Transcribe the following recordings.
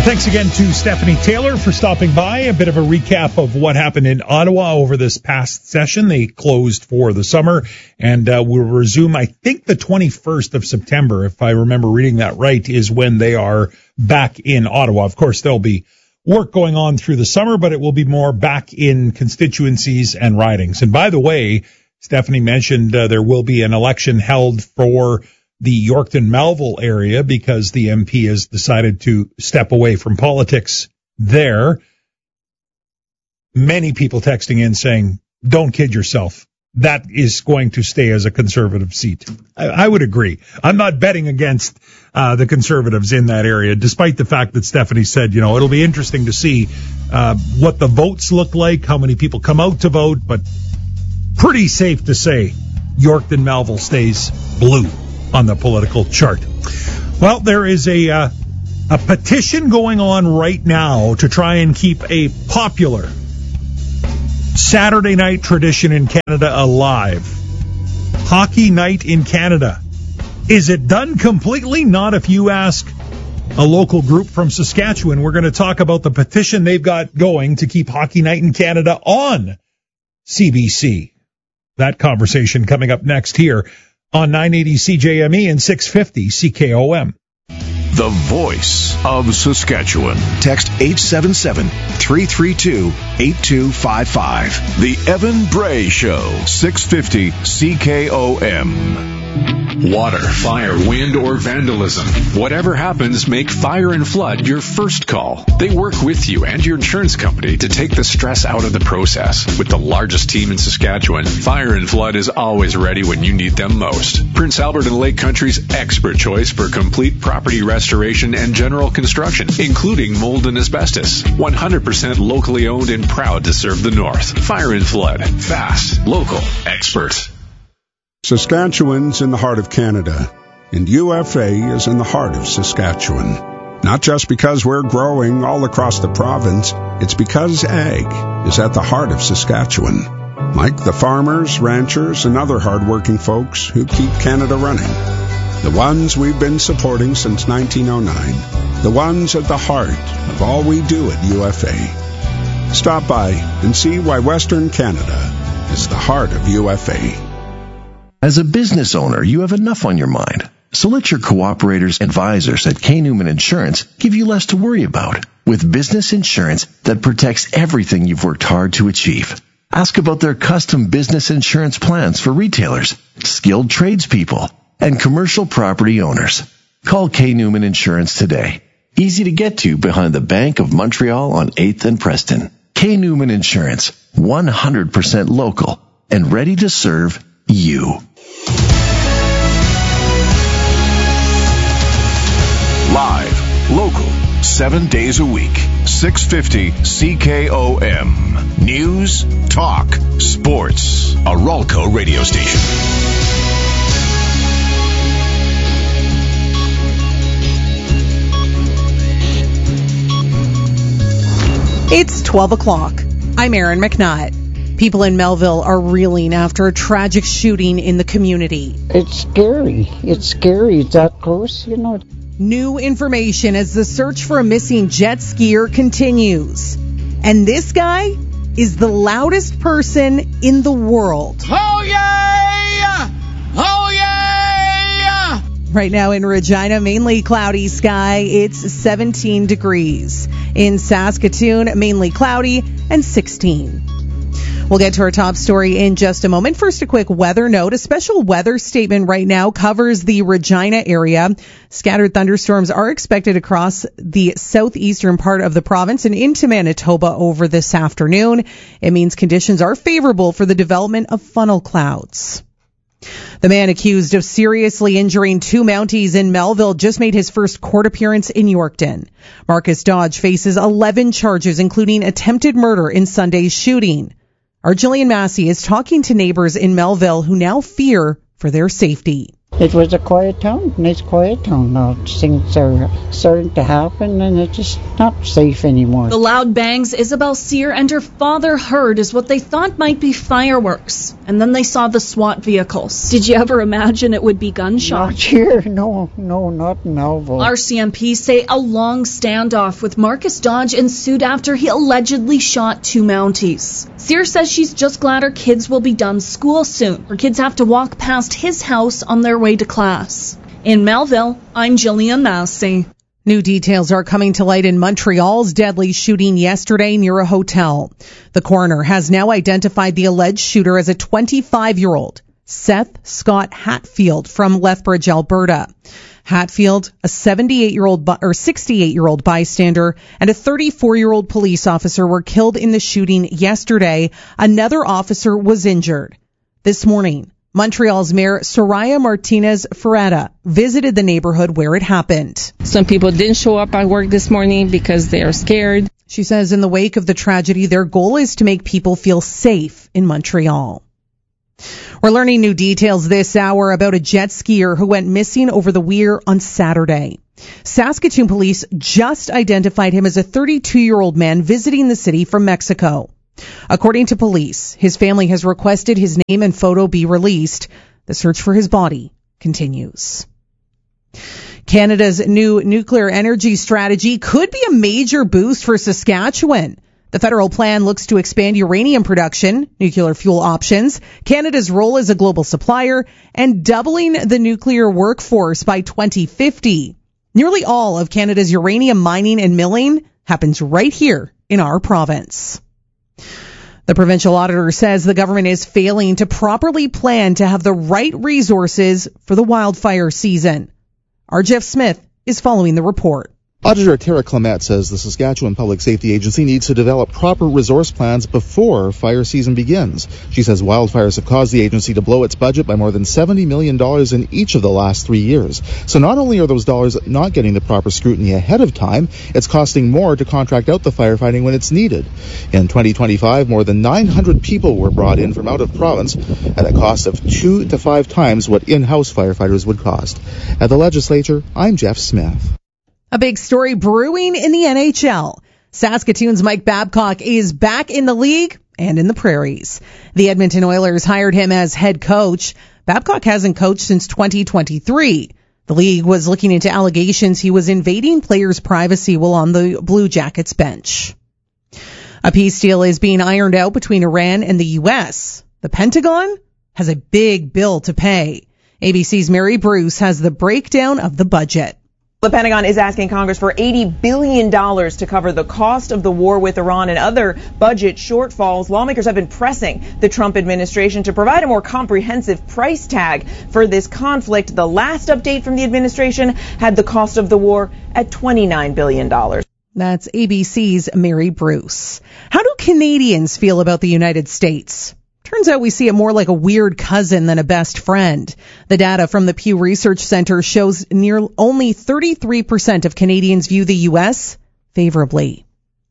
Thanks again to Stephanie Taylor for stopping by. A bit of a recap of what happened in Ottawa over this past session. They closed for the summer and will resume, I think, the 21st of September, if I remember reading that right, is when they are back in Ottawa. Of course, there'll be work going on through the summer, but it will be more back in constituencies and ridings. And by the way, Stephanie mentioned there will be an election held for the Yorkton-Melville area because the MP has decided to step away from politics there. Many people texting in saying, don't kid yourself. That is going to stay as a Conservative seat. I would agree. I'm not betting against the Conservatives in that area, despite the fact that Stephanie said, you know, it'll be interesting to see what the votes look like, how many people come out to vote, but pretty safe to say Yorkton-Melville stays blue on the political chart. Well, there is a petition going on right now to try and keep a popular Saturday night tradition in Canada alive. Hockey night in Canada. Is it done completely? Not if you ask a local group from Saskatchewan. We're going to talk about the petition they've got going to keep Hockey Night in Canada on CBC. That conversation coming up next here on 980 CJME and 650 CKOM. The voice of Saskatchewan. Text 877-332-8255. The Evan Bray Show, 650 CKOM. Water, fire, wind, or vandalism. Whatever happens, make Fire and Flood your first call. They work with you and your insurance company to take the stress out of the process. With the largest team in Saskatchewan, Fire and Flood is always ready when you need them most. Prince Albert and Lake Country's expert choice for complete property restoration and general construction, including mold and asbestos. 100% locally owned and proud to serve the North. Fire and Flood. Fast, local, expert. Saskatchewan's in the heart of Canada, and UFA is in the heart of Saskatchewan. Not just because we're growing all across the province, it's because ag is at the heart of Saskatchewan. Like the farmers, ranchers, and other hardworking folks who keep Canada running. The ones we've been supporting since 1909. The ones at the heart of all we do at UFA. Stop by and see why Western Canada is the heart of UFA. As a business owner, you have enough on your mind. So let your cooperators advisors at K. Newman Insurance give you less to worry about with business insurance that protects everything you've worked hard to achieve. Ask about their custom business insurance plans for retailers, skilled tradespeople, and commercial property owners. Call K. Newman Insurance today. Easy to get to behind the Bank of Montreal on 8th and Preston. K. Newman Insurance, 100% local and ready to serve you. Live, local, 7 days a week, 650 CKOM. News, talk, sports. A Ralco radio station. It's 12 o'clock. I'm Erin McNutt. People in Melville are reeling after a tragic shooting in the community. It's scary. It's scary. It's that close, you know. New information as the search for a missing jet skier continues. And this guy is the loudest person in the world. Oh, yeah! Oh, yeah! Right now in Regina, mainly cloudy sky. It's 17 degrees. In Saskatoon, mainly cloudy and 16. We'll get to our top story in just a moment. First, a quick weather note. A special weather statement right now covers the Regina area. Scattered thunderstorms are expected across the southeastern part of the province and into Manitoba over this afternoon. It means conditions are favorable for the development of funnel clouds. The man accused of seriously injuring two Mounties in Melville just made his first court appearance in Yorkton. Marcus Dodge faces 11 charges, including attempted murder in Sunday's shooting. Our Jillian Massey is talking to neighbors in Melville who now fear for their safety. It was a quiet town, nice quiet town. Now things are starting to happen, and it's just not safe anymore. The loud bangs Isabel Sear and her father heard is what they thought might be fireworks, and then they saw the SWAT vehicles. Did you ever imagine it would be gunshots? Not here, no, not in Alvo. RCMP say a long standoff with Marcus Dodge ensued after he allegedly shot 2 Mounties. Sear says she's just glad her kids will be done school soon. Her kids have to walk past his house on their way to class. In Melville, I'm Jillian Massey. New details are coming to light in Montreal's deadly shooting yesterday near a hotel. The coroner has now identified the alleged shooter as a 25-year-old, Seth Scott Hatfield from Lethbridge, Alberta. Hatfield, a 68-year-old bystander, and a 34-year-old police officer were killed in the shooting yesterday. Another officer was injured. This morning, Montreal's Mayor Soraya Martinez Ferreira visited the neighborhood where it happened. Some people didn't show up at work this morning because they are scared. She says in the wake of the tragedy, their goal is to make people feel safe in Montreal. We're learning new details this hour about a jet skier who went missing over the Weir on Saturday. Saskatoon police just identified him as a 32-year-old man visiting the city from Mexico. According to police, his family has requested his name and photo be released. The search for his body continues. Canada's new nuclear energy strategy could be a major boost for Saskatchewan. The federal plan looks to expand uranium production, nuclear fuel options, Canada's role as a global supplier, and doubling the nuclear workforce by 2050. Nearly all of Canada's uranium mining and milling happens right here in our province. The provincial auditor says the government is failing to properly plan to have the right resources for the wildfire season. Our Jeff Smith is following the report. Auditor Tara Clement says the Saskatchewan Public Safety Agency needs to develop proper resource plans before fire season begins. She says wildfires have caused the agency to blow its budget by more than $70 million in each of the last 3 years. So not only are those dollars not getting the proper scrutiny ahead of time, it's costing more to contract out the firefighting when it's needed. In 2025, more than 900 people were brought in from out of province at a cost of 2 to 5 times what in-house firefighters would cost. At the legislature, I'm Jeff Smith. A big story brewing in the NHL. Saskatoon's Mike Babcock is back in the league and in the prairies. The Edmonton Oilers hired him as head coach. Babcock hasn't coached since 2023. The league was looking into allegations he was invading players' privacy while on the Blue Jackets bench. A peace deal is being ironed out between Iran and the U.S. The Pentagon has a big bill to pay. ABC's Mary Bruce has the breakdown of the budget. The Pentagon is asking Congress for $80 billion to cover the cost of the war with Iran and other budget shortfalls. Lawmakers have been pressing the Trump administration to provide a more comprehensive price tag for this conflict. The last update from the administration had the cost of the war at $29 billion. That's ABC's Mary Bruce. How do Canadians feel about the United States? Turns out we see it more like a weird cousin than a best friend. The data from the Pew Research Center shows only 33% of Canadians view the U.S. favorably.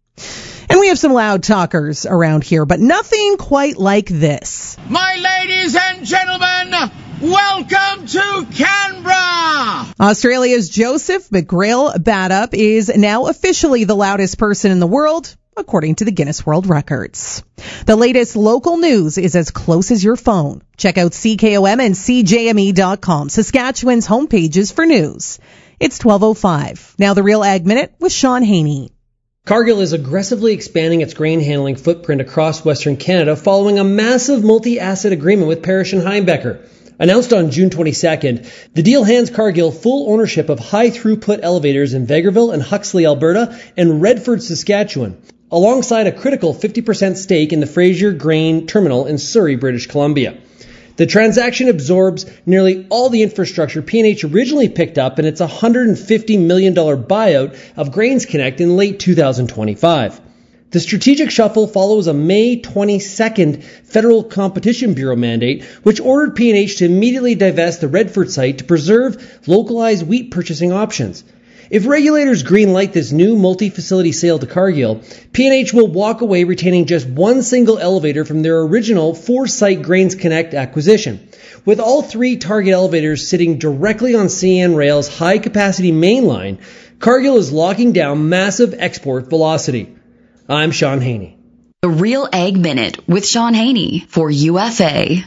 And we have some loud talkers around here, but nothing quite like this. My ladies and gentlemen, welcome to Canberra! Australia's Joseph McGrail-Baddup is now officially the loudest person in the world, according to the Guinness World Records. The latest local news is as close as your phone. Check out CKOM and CJME.com, Saskatchewan's homepages for news. It's 12:05. Now the Real Ag Minute with Sean Haney. Cargill is aggressively expanding its grain handling footprint across Western Canada following a massive multi-asset agreement with Parrish and Heimbecker. Announced on June 22nd, the deal hands Cargill full ownership of high-throughput elevators in Vegreville and Huxley, Alberta, and Redford, Saskatchewan, alongside a critical 50% stake in the Fraser Grain Terminal in Surrey, British Columbia. The transaction absorbs nearly all the infrastructure P&H originally picked up in its $150 million buyout of Grains Connect in late 2025. The strategic shuffle follows a May 22nd Federal Competition Bureau mandate, which ordered P&H to immediately divest the Redford site to preserve localized wheat purchasing options. If regulators greenlight this new multi-facility sale to Cargill, P&H will walk away retaining just one single elevator from their original 4-site Grains Connect acquisition. With all 3 Target elevators sitting directly on CN Rail's high-capacity main line, Cargill is locking down massive export velocity. I'm Sean Haney. The Real Ag Minute with Sean Haney for UFA.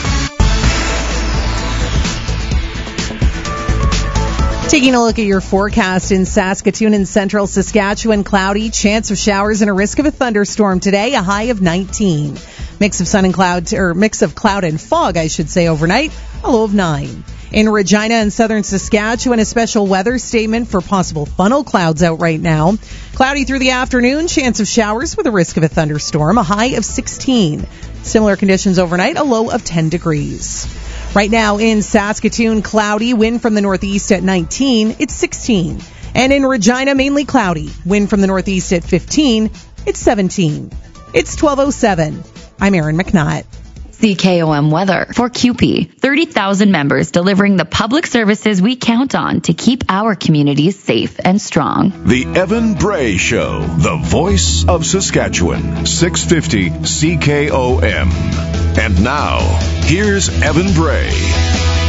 Taking a look at your forecast in Saskatoon and central Saskatchewan, cloudy, chance of showers and a risk of a thunderstorm today, a high of 19. Mix of sun and cloud, or mix of cloud and fog, I should say, overnight, a low of 9. In Regina and southern Saskatchewan, a special weather statement for possible funnel clouds out right now. Cloudy through the afternoon, chance of showers with a risk of a thunderstorm, a high of 16. Similar conditions overnight, a low of 10 degrees. Right now in Saskatoon, cloudy, wind from the northeast at 19, it's 16. And in Regina, mainly cloudy, wind from the northeast at 15, it's 17. It's 12:07. I'm Erin McNutt. CKOM weather for CUPE. 30,000 members delivering the public services we count on to keep our communities safe and strong. The Evan Bray Show, the voice of Saskatchewan, 650 CKOM. And now, here's Evan Bray.